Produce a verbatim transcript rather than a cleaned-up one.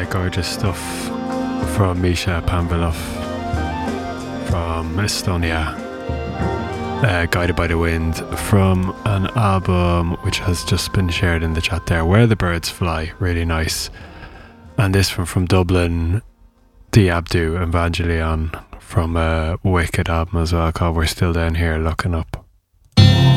Uh, gorgeous stuff from Misha Panvilov from Estonia. Uh, Guided by the Wind from an album which has just been shared in the chat there, Where the Birds Fly. Really nice. And this one from Dublin, Diabdu Evangelion, from a wicked album as well called We're Still Down Here Looking Up.